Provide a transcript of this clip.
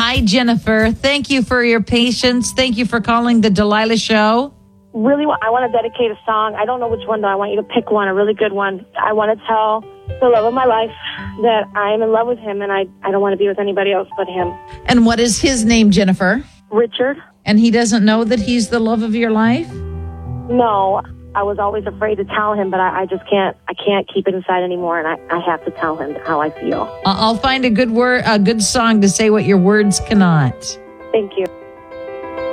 Hi, Jennifer. Thank you for your patience. Thank you for calling the Delilah Show. Really, I want to dedicate a song. I don't know which one, though. I want you to pick one, a really good one. I want to tell the love of my life that I am in love with him, and I don't want to be with anybody else but him. And what is his name, Jennifer? Richard. And he doesn't know that he's the love of your life? No, I was always afraid to tell him, but I just can't. I can't keep it inside anymore, and I have to tell him how I feel. I'll find a good song to say what your words cannot. Thank you.